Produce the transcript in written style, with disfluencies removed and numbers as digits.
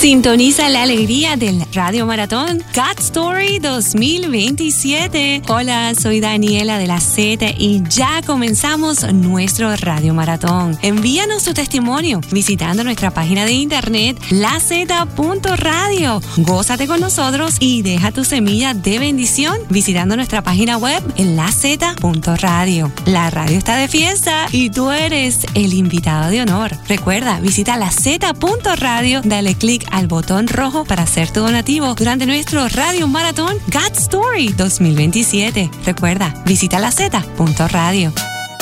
Sintoniza la alegría del Radio Maratón God Story 2027. Hola, soy Daniela de La Z y ya comenzamos nuestro Radio Maratón. Envíanos tu testimonio visitando nuestra página de internet laz.radio. Gózate con nosotros y deja tu semilla de bendición visitando nuestra página web en laz.radio. La radio está de fiesta y tú eres el invitado de honor. Recuerda, visita laz.radio, dale clic al botón rojo para hacer tu donativo durante nuestro Radio Maratón God Story 2027. Recuerda, visita laz.radio.